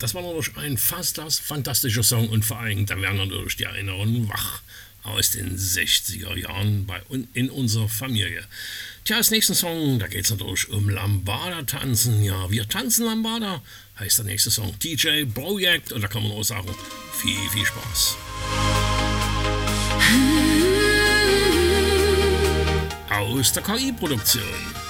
Das war natürlich ein fantastischer Song und vor allem, da werden natürlich die Erinnerungen wach aus den 60er Jahren in unserer Familie. Tja, als nächsten Song, da geht es natürlich um Lambada-Tanzen. Ja, wir tanzen Lambada, heißt der nächste Song. DJ Projekt, und da kann man auch sagen, viel Spaß. Aus der KI-Produktion.